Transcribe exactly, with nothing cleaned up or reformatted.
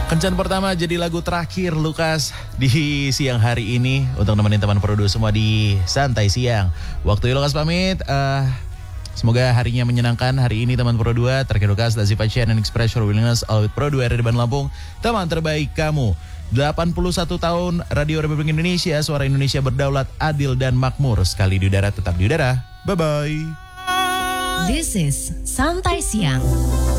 Kencan pertama jadi lagu terakhir Lukas di siang hari ini untuk nemenin teman produs semua di Santai Siang. Waktu Lukas pamit, uh, semoga harinya menyenangkan hari ini teman Pro dua. Terakhir Lukas, Dazi Passion and Express Your Willingness, All with Pro dua dari Ban Lampung. Teman terbaik kamu. delapan puluh satu tahun Radio Republik Indonesia, suara Indonesia berdaulat, adil dan makmur. Sekali di udara, tetap di udara. Bye-bye. This is Santai Siang.